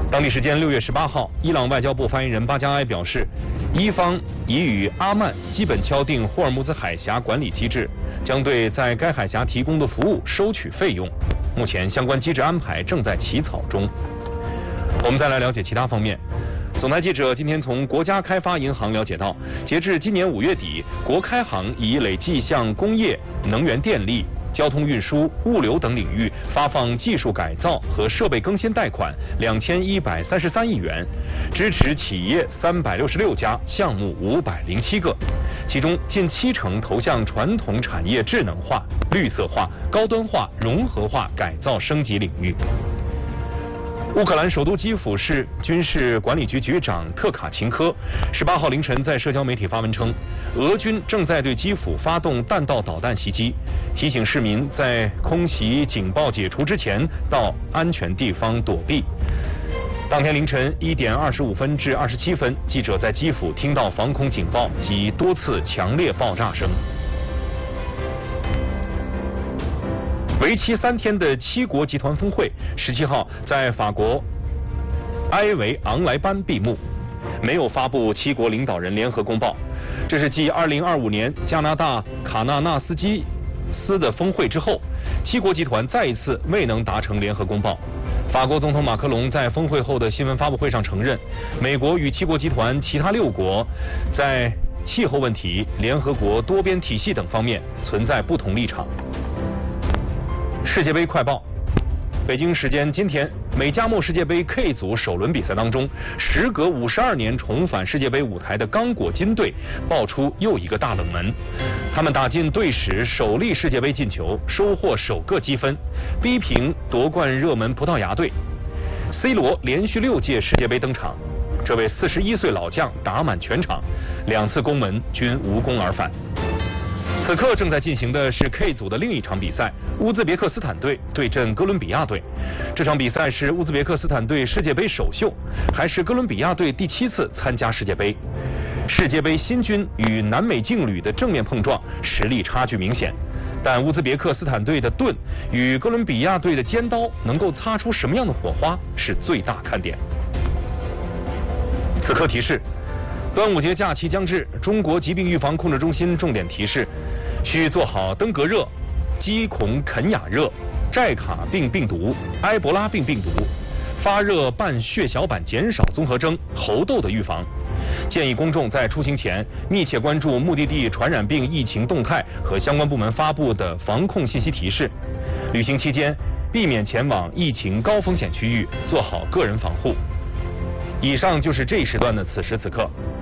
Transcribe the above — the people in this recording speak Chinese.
当地时间6月18号，伊朗外交部发言人巴加埃表示，伊方已与阿曼基本敲定霍尔木兹海峡管理机制，将对在该海峡提供的服务收取费用。目前相关机制安排正在起草中。我们再来了解其他方面。总台记者今天从国家开发银行了解到，截至今年5月底，国开行已累计向工业、能源电力、交通运输、物流等领域发放技术改造和设备更新贷款2133亿元，支持企业366家，项目507个，其中近70%投向传统产业智能化、绿色化、高端化、融合化改造升级领域。乌克兰首都基辅市军事管理局局长特卡琴科18号凌晨在社交媒体发文称，俄军正在对基辅发动弹道导弹袭击，提醒市民在空袭警报解除之前到安全地方躲避。当天凌晨1点25分至27分，记者在基辅听到防空警报及多次强烈爆炸声。为期3天的七国集团峰会17号在法国埃维昂莱班闭幕，没有发布七国领导人联合公报。这是继2025年加拿大卡纳纳斯基斯的峰会之后，七国集团再一次未能达成联合公报。法国总统马克龙在峰会后的新闻发布会上承认，美国与七国集团其他6国在气候问题、联合国多边体系等方面存在不同立场。世界杯快报：北京时间今天，美加墨世界杯 K 组首轮比赛当中，时隔52年重返世界杯舞台的刚果金队爆出又一个大冷门。他们打进队史首粒世界杯进球，收获首个积分，逼平夺冠热门葡萄牙队。C 罗连续6届世界杯登场，这位41岁老将打满全场，2次攻门均无功而返。此刻正在进行的是 K 组的另一场比赛，乌兹别克斯坦队对阵哥伦比亚队。这场比赛是乌兹别克斯坦队世界杯首秀，还是哥伦比亚队第7次参加世界杯。世界杯新军与南美劲旅的正面碰撞，实力差距明显。但乌兹别克斯坦队的盾与哥伦比亚队的尖刀能够擦出什么样的火花，是最大看点。此刻提示：端午节假期将至，中国疾病预防控制中心重点提示，需做好登革热、鸡孔肯雅热、寨卡病病毒、埃博拉病病毒、发热伴血小板减少综合征、猴痘的预防。建议公众在出行前密切关注目的地传染病疫情动态和相关部门发布的防控信息提示。旅行期间避免前往疫情高风险区域，做好个人防护。以上就是这一时段的此时此刻。